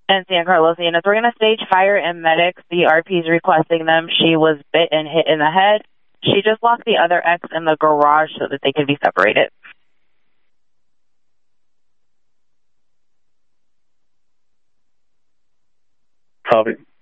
and San Carlos units. We're going to stage fire and medics. The RP's requesting them. She was bit and hit in the head. She just locked the other X in the garage so that they could be separated. Copy.